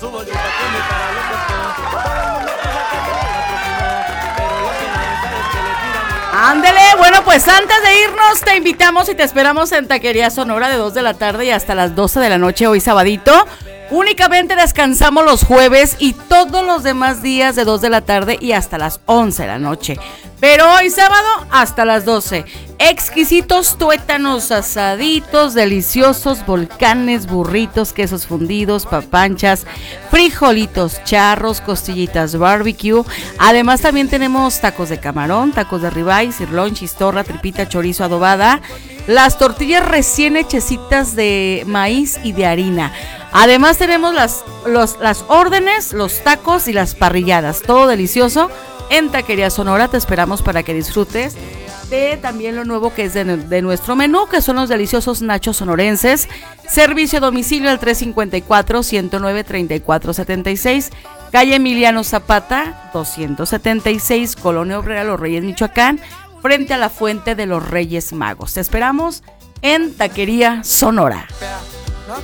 Ándele, bueno, pues antes de irnos te invitamos y te esperamos en Taquería Sonora de 2 de la tarde y hasta las 12 de la noche hoy sabadito. Únicamente descansamos los jueves y todos los demás días de 2 de la tarde y hasta las 11 de la noche. Pero hoy sábado hasta las 12. Exquisitos tuétanos asaditos, deliciosos volcanes, burritos, quesos fundidos, papanchas, frijolitos charros, costillitas barbecue. Además también tenemos tacos de camarón, tacos de ribeye, sirloin, chistorra, tripita, chorizo adobada. Las tortillas recién hechecitas de maíz y de harina. Además tenemos las órdenes, los tacos y las parrilladas. Todo delicioso en Taquería Sonora. Te esperamos para que disfrutes de también lo nuevo que es de nuestro menú, que son los deliciosos nachos sonorenses. Servicio a domicilio al 354-109-3476. Calle Emiliano Zapata, 276, Colonia Obrera, Los Reyes, Michoacán, frente a la Fuente de los Reyes Magos. Te esperamos en Taquería Sonora.